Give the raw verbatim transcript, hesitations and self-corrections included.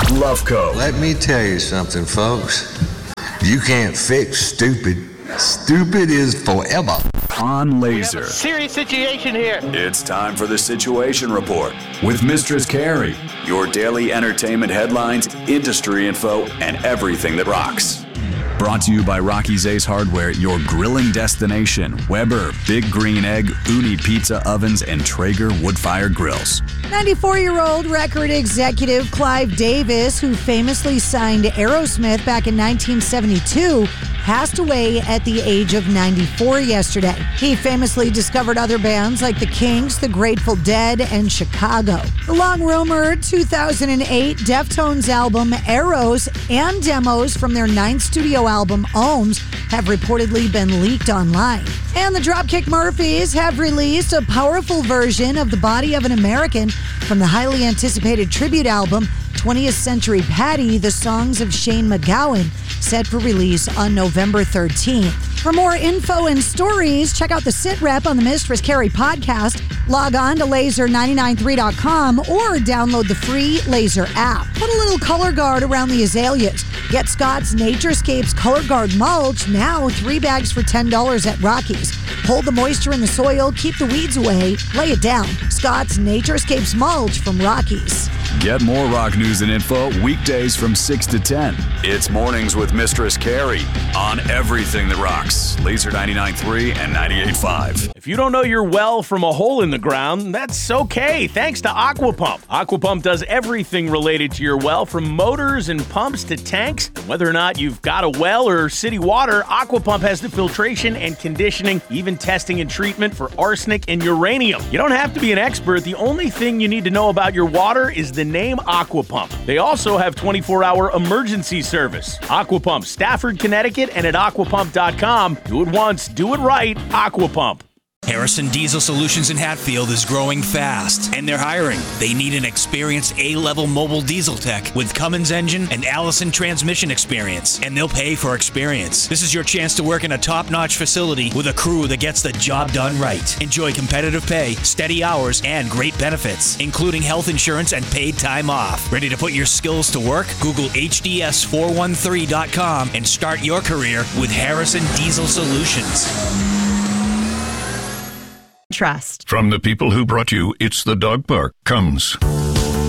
Lufco. Let me tell you something, folks. You can't fix stupid. Stupid is forever. On Laser. We have a serious situation here. It's time for the Situation Report with Mistress Carrie. Your daily entertainment headlines, industry info, and everything that rocks. Brought to you by Rocky's Ace Hardware, your grilling destination. Weber, Big Green Egg, Uni Pizza Ovens, and Traeger Wood-Fire Grills. ninety-four-year-old record executive Clive Davis, who famously signed Aerosmith back in nineteen seventy-two, passed away at the age of ninety-four yesterday. He famously discovered other bands like The Kinks, The Grateful Dead, and Chicago. The long-rumored two thousand eight Deftones album Arrows and demos from their ninth studio album Ohms have reportedly been leaked online. And the Dropkick Murphys have released a powerful version of The Body of an American from the highly anticipated tribute album twentieth Century Patty, The Songs of Shane MacGowan, set for release on November thirteenth. For more info and stories, check out the Sit Rep on the Mistress Carrie podcast. Log on to laser nine nine three dot com or download the free Laser app. Put a little color guard around the azaleas. Get Scott's Naturescapes Color Guard Mulch, now three bags for ten dollars at Rocky's. Hold the moisture in the soil, keep the weeds away, lay it down. Scott's Naturescapes Mulch from Rocky's. Get more rock news and info weekdays from six to ten. It's Mornings with Mistress Carrie on everything that rocks. Laser ninety-nine point three and ninety-eight point five. If you don't know your well from a hole in the ground, that's okay. Thanks to Aquapump. Aquapump does everything related to your well, from motors and pumps to tanks. And whether or not you've got a well or city water, Aquapump has the filtration and conditioning, even testing and treatment for arsenic and uranium. You don't have to be an expert. The only thing you need to know about your water is the name Aquapump. They also have twenty-four hour emergency service. Aquapump, Stafford, Connecticut, and at aquapump dot com. Do it once, do it right. Aquapump. Harrison Diesel Solutions in Hatfield is growing fast, and they're hiring. They need an experienced A-level mobile diesel tech with Cummins engine and Allison transmission experience, and they'll pay for experience. This is your chance to work in a top-notch facility with a crew that gets the job done right. Enjoy competitive pay, steady hours, and great benefits, including health insurance and paid time off. Ready to put your skills to work? Google H D S four one three dot com and start your career with Harrison Diesel Solutions. Trust. From the people who brought you It's the Dog Park comes